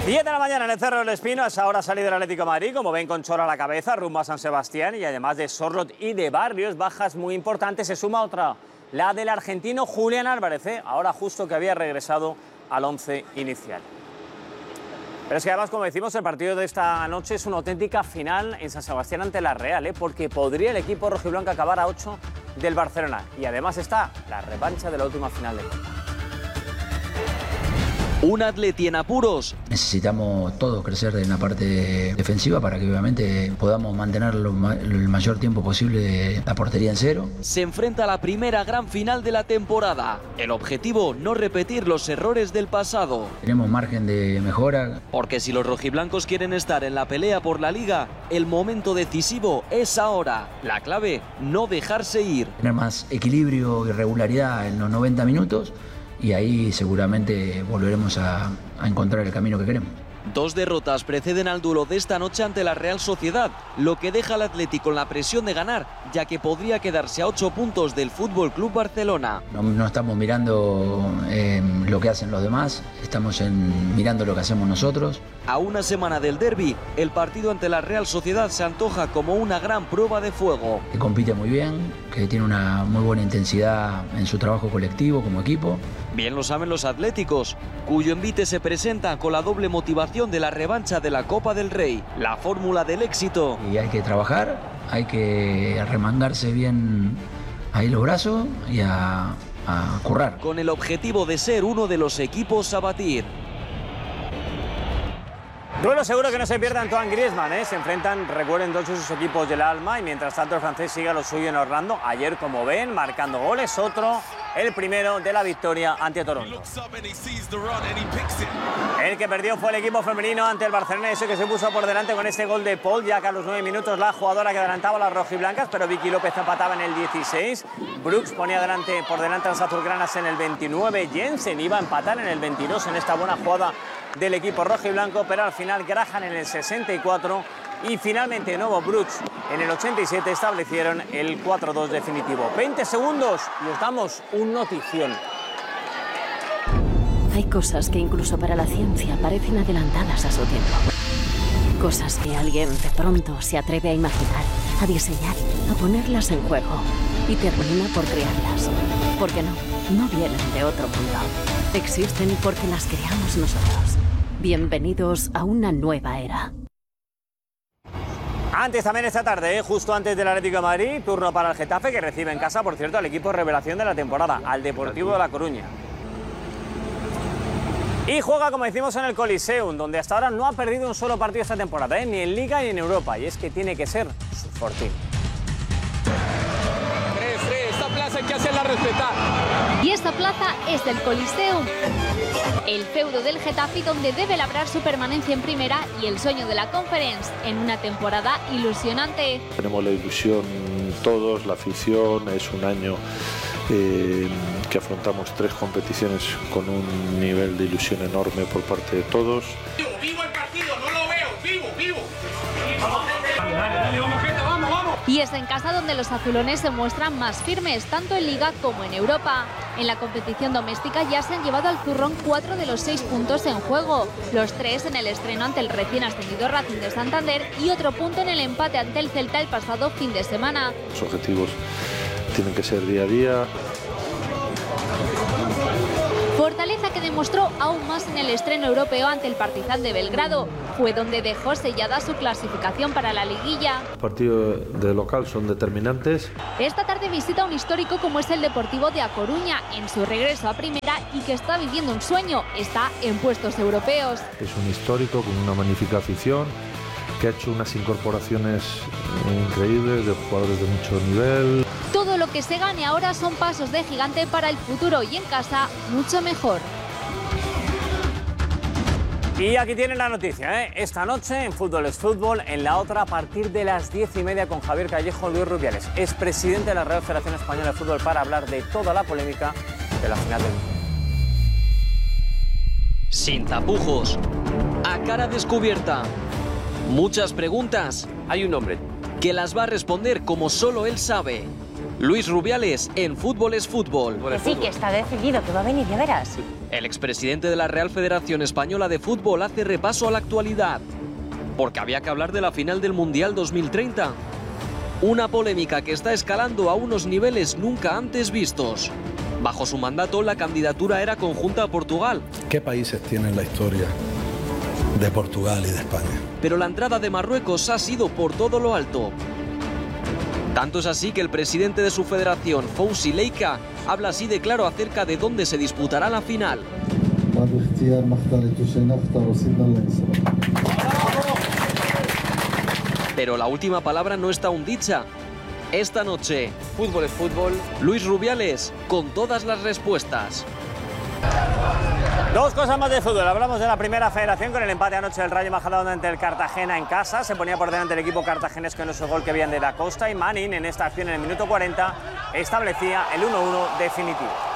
10 de la mañana en el Cerro del Espino, a esa hora salida del Atlético de Madrid, como ven, con Cholo a la cabeza, rumbo a San Sebastián, y además de Sorloth y de Barrios, bajas muy importantes, se suma otra, la del argentino Julián Álvarez, ahora justo que había regresado al once inicial. Pero es que además, como decimos, el partido de esta noche es una auténtica final en San Sebastián ante la Real, porque podría el equipo rojiblanco acabar a 8 del Barcelona. Y además está la revancha de la última final de Copa. Un Atleti en apuros. Necesitamos todos crecer en la parte defensiva para que obviamente podamos mantener el mayor tiempo posible la portería en cero. Se enfrenta a la primera gran final de la temporada. El objetivo, no repetir los errores del pasado. Tenemos margen de mejora. Porque si los rojiblancos quieren estar en la pelea por la Liga, el momento decisivo es ahora. La clave, no dejarse ir. Tener más equilibrio y regularidad en los 90 minutos. Y ahí seguramente volveremos a encontrar el camino que queremos. 2 derrotas preceden al duelo de esta noche ante la Real Sociedad, lo que deja al Atleti con la presión de ganar, ya que podría quedarse a 8 puntos del FC Barcelona. No estamos mirando lo que hacen los demás, estamos mirando lo que hacemos nosotros. A una semana del derbi, el partido ante la Real Sociedad se antoja como una gran prueba de fuego. Que compite muy bien, que tiene una muy buena intensidad en su trabajo colectivo como equipo. Bien lo saben los atléticos, cuyo envite se presenta con la doble motivación de la revancha de la Copa del Rey, la fórmula del éxito. Y hay que trabajar, hay que remangarse bien ahí los brazos y a currar. Con el objetivo de ser uno de los equipos a batir. Duelo seguro que no se pierda Antoine Griezmann, Se enfrentan, recuerden, dos de sus equipos del alma, y mientras tanto el francés sigue a lo suyo en Orlando. Ayer, como ven, marcando goles, otro, el primero de la victoria ante Toronto. El que perdió fue el equipo femenino ante el Barcelona, ese que se puso por delante con este gol de Paul, ya que a los 9 minutos la jugadora que adelantaba a las rojiblancas, pero Vicky López empataba en el 16. Brooks ponía por delante a las azulgranas en el 29. Jensen iba a empatar en el 22 en esta buena jugada del equipo rojiblanco, pero al final Graham en el 64 y finalmente de nuevo Brooks en el 87 establecieron el 4-2 definitivo. 20 segundos y os damos un notición. Hay cosas que incluso para la ciencia parecen adelantadas a su tiempo. Cosas que alguien de pronto se atreve a imaginar, a diseñar, a ponerlas en juego y termina por crearlas. Porque no vienen de otro mundo. Existen porque las creamos nosotros. Bienvenidos a una nueva era. Antes también esta tarde, justo antes del Atlético de Madrid, turno para el Getafe, que recibe en casa, por cierto, al equipo revelación de la temporada, al Deportivo de La Coruña. Y juega, como decimos, en el Coliseum, donde hasta ahora no ha perdido un solo partido esta temporada, ni en Liga ni en Europa, y es que tiene que ser su fortín. Esta plaza hay que hacerla respetar. Y esta plaza es el Coliseum, el feudo del Getafe, donde debe labrar su permanencia en primera y el sueño de la Conference en una temporada ilusionante. Tenemos la ilusión todos, la afición, es un año que afrontamos 3 competiciones con un nivel de ilusión enorme por parte de todos. Vivo el partido, no lo veo, vivo. Y es en casa donde los azulones se muestran más firmes, tanto en Liga como en Europa. En la competición doméstica ya se han llevado al zurrón 4 de los 6 puntos en juego. Los 3 en el estreno ante el recién ascendido Racing de Santander y otro punto en el empate ante el Celta el pasado fin de semana. Los objetivos tienen que ser día a día. Fortaleza que demostró aún más en el estreno europeo ante el Partizan de Belgrado. Fue donde dejó sellada su clasificación para la liguilla. Los partidos de local son determinantes. Esta tarde visita un histórico como es el Deportivo de A Coruña en su regreso a primera y que está viviendo un sueño. Está en puestos europeos. Es un histórico con una magnífica afición que ha hecho unas incorporaciones increíbles de jugadores de mucho nivel. Todo lo que se gane ahora son pasos de gigante para el futuro y en casa mucho mejor. Y aquí tienen la noticia, Esta noche en Fútbol es Fútbol, en la otra a partir de las 10:30 con Javier Callejo, Luis Rubiales, es presidente de la Real Federación Española de Fútbol, para hablar de toda la polémica de la final del Mundial. Sin tapujos, a cara descubierta. Muchas preguntas. Hay un hombre que las va a responder como solo él sabe. Luis Rubiales, en Fútbol es Fútbol. Que sí, que está decidido, que va a venir, ya verás. El expresidente de la Real Federación Española de Fútbol hace repaso a la actualidad, porque había que hablar de la final del Mundial 2030. Una polémica que está escalando a unos niveles nunca antes vistos. Bajo su mandato, la candidatura era conjunta a Portugal. ¿Qué países tienen la historia de Portugal y de España? Pero la entrada de Marruecos ha sido por todo lo alto. Tanto es así que el presidente de su federación, Fouzi Leika, habla así de claro acerca de dónde se disputará la final. Pero la última palabra no está aún dicha. Esta noche, Fútbol es fútbol. Luis Rubiales con todas las respuestas. Dos cosas más de fútbol. Hablamos de la Primera Federación con el empate anoche del Rayo Majadahonda ante el Cartagena en casa. Se ponía por delante el equipo cartagenesco en ese gol que habían de Da Costa, y Manin en esta acción en el minuto 40 establecía el 1-1 definitivo.